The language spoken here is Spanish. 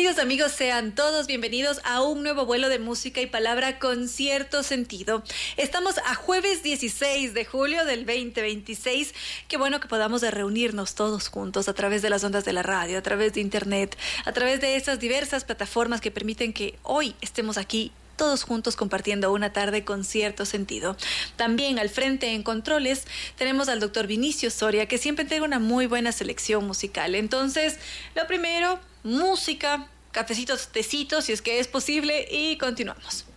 Queridos amigos, sean todos bienvenidos a un nuevo vuelo de música y palabra con cierto sentido. Estamos a jueves 16 de julio del 2026. Qué bueno que podamos reunirnos todos juntos a través de las ondas de la radio, a través de internet, a través de esas diversas plataformas que permiten que hoy estemos aquí todos juntos compartiendo una tarde con cierto sentido. También al frente en controles tenemos al doctor Vinicio Soria, que siempre entrega una muy buena selección musical. Entonces, lo primero, música, cafecitos, tecitos, si es que es posible, y continuamos.